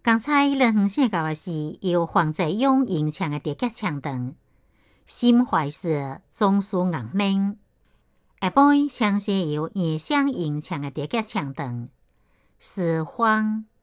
刚才人远写到的是由黄泽勇演唱的叠吉唱段，心怀是总是硬命。下晡请写由叶湘演唱的叠吉唱段，是荒。